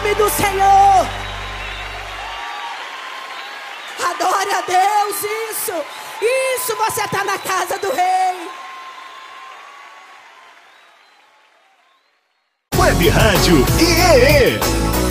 nome do Senhor. Adore a Deus, isso você está na casa do Rei. Web Rádio IEE.